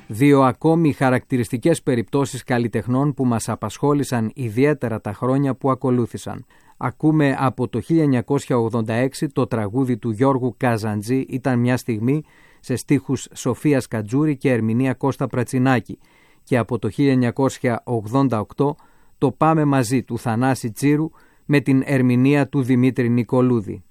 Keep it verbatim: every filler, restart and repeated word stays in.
Δύο ακόμη χαρακτηριστικές περιπτώσεις καλλιτεχνών που μας απασχόλησαν ιδιαίτερα τα χρόνια που ακολούθησαν. Ακούμε από το χίλια εννιακόσια ογδόντα έξι το τραγούδι του Γιώργου Καζαντζή «Ήταν μια στιγμή» σε στίχους Σοφίας Κατζούρη και ερμηνεία Κώστα Πρατσινάκη, και από το χίλια εννιακόσια ογδόντα οκτώ το «Πάμε μαζί» του Θανάση Τσίρου με την ερμηνεία του Δημήτρη Νικολούδη.